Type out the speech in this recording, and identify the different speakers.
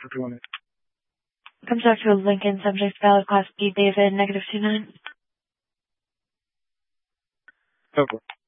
Speaker 1: 51.
Speaker 2: Comes out to a Lincoln subject valid class B David -29.
Speaker 1: Okay.